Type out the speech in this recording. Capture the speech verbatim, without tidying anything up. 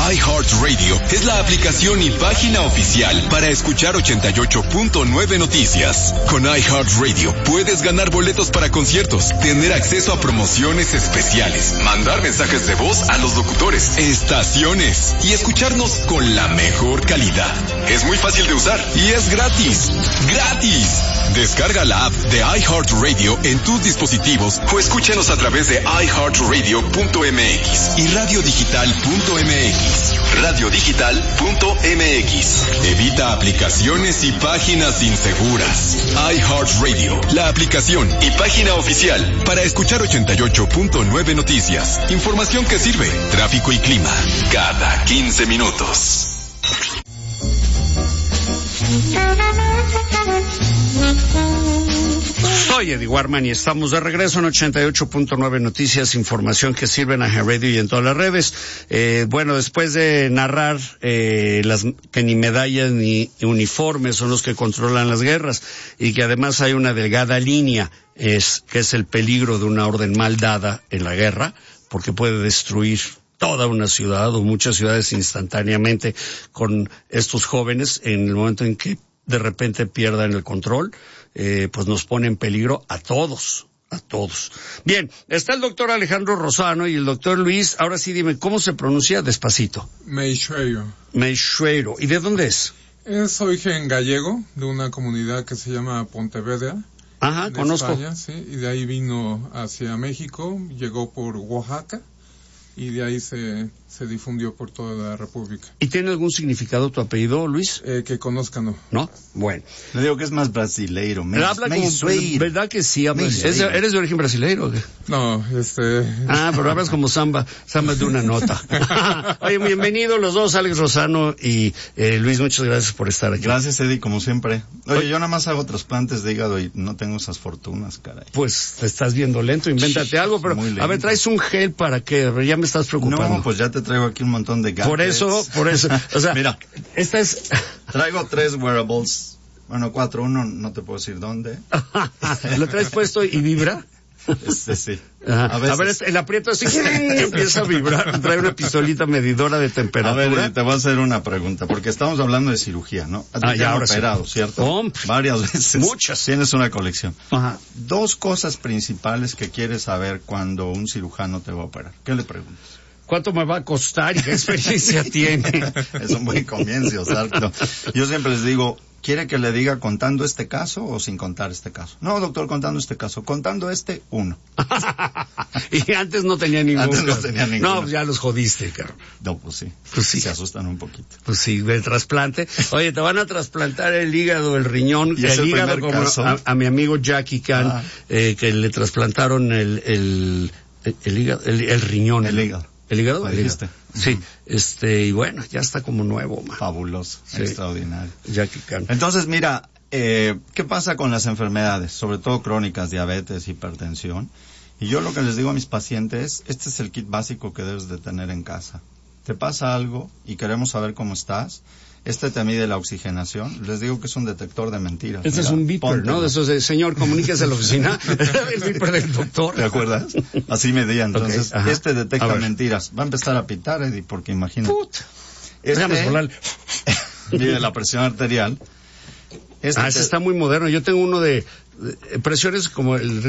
iHeartRadio es la aplicación y página oficial para escuchar ochenta y ocho punto nueve Noticias. Con iHeartRadio puedes ganar boletos para conciertos, tener acceso a promociones especiales, mandar mensajes de voz a los locutores, estaciones y escucharnos con la mejor calidad. Es muy fácil de usar y es gratis. ¡Gratis! Descarga la app de iHeartRadio en tus dispositivos o escúchanos a través de i heart radio punto m x y radio digital punto m x. radio digital punto m x. Evita aplicaciones y páginas inseguras. iHeartRadio, la aplicación y página oficial para escuchar ochenta y ocho punto nueve Noticias. Información que sirve. Tráfico y clima cada quince minutos. Soy Eddie Warman y estamos de regreso en ochenta y ocho punto nueve Noticias, información que sirve en iHeartRadio y en todas las redes. Eh, bueno, después de narrar eh, las que ni medallas ni uniformes son los que controlan las guerras y que además hay una delgada línea, es que es el peligro de una orden mal dada en la guerra, porque puede destruir toda una ciudad o muchas ciudades instantáneamente con estos jóvenes en el momento en que de repente pierdan el control. Eh, pues nos pone en peligro a todos, a todos. Bien, está el doctor Alejandro Rosano y el doctor Luis. Ahora sí, dime, ¿cómo se pronuncia despacito? Meixueiro. Meixueiro. ¿Y de dónde es? Es origen gallego, de una comunidad que se llama Pontevedra. Ajá, conozco. España, sí, y de ahí vino hacia México, llegó por Oaxaca, y de ahí se, se difundió por toda la República. ¿Y tiene algún significado tu apellido, Luis? Eh, que conozcan, ¿no? ¿No? Bueno. Le digo que es más brasileiro. Me, habla como, ¿verdad que sí? ¿Es, ¿Eres de origen brasileiro o qué? No, este... Ah, pero hablas como samba, samba de una nota. Oye, bienvenidos los dos, Alex Rosano y eh, Luis, muchas gracias por estar aquí. Gracias, Eddie, como siempre. Oye, Oye, yo nada más hago trasplantes de hígado y no tengo esas fortunas, caray. Pues te estás viendo lento, invéntate algo, pero a ver, traes un gel para que ya me estás preocupando. No, pues ya te traigo aquí un montón de gadgets. Por eso, por eso, o sea, mira, esta es... Traigo tres wearables, bueno, cuatro, uno no te puedo decir dónde. ¿Lo traes puesto y vibra? Este, sí. A, a ver, el aprieto así empieza a vibrar, trae una pistolita medidora de temperatura. A ver, te voy a hacer una pregunta, porque estamos hablando de cirugía, ¿no? Ah, ya, ahora operado, sí. ¿cierto? Oh, varias veces. Muchas. Tienes una colección. Ajá. Dos cosas principales que quieres saber cuando un cirujano te va a operar. ¿Qué le preguntas? ¿Cuánto me va a costar y qué experiencia tiene? Es un buen comienzo, exacto. Yo siempre les digo, ¿quiere que le diga contando este caso o sin contar este caso? No, doctor, contando este caso. Contando este, uno. Y antes no tenía ninguno. Antes no tenía ninguno. No, pues ya los jodiste, caro. No, pues sí. Pues sí. Se asustan un poquito. Pues sí, el trasplante. Oye, te van a trasplantar el hígado, el riñón, ¿Y el, el el hígado como a, a mi amigo Jackie Khan, ah. eh, que le trasplantaron el, el, el, el hígado, el, el riñón. El hígado. ¿El hígado? ¿Lo dijiste? Sí, uh-huh. este, y bueno, ya está como nuevo, man. Fabuloso, sí. Extraordinario. Jackie Khan. Entonces, mira, eh, ¿qué pasa con las enfermedades? Sobre todo crónicas, diabetes, hipertensión. Y yo lo que les digo a mis pacientes, este es el kit básico que debes de tener en casa. Te pasa algo y queremos saber cómo estás. Este te mide la oxigenación. Les digo que es un detector de mentiras. Este Mira, es un beeper, ¿no? De esos de, señor, comuníquese a la oficina. El beeper del doctor. ¿Te acuerdas? Así medía. Entonces, okay, este detecta mentiras. Va a empezar a pitar, Eddie, porque imagínate. Puta. Este volar. mide la presión arterial. Este ah, ese te... está muy moderno. Yo tengo uno de, de presiones como el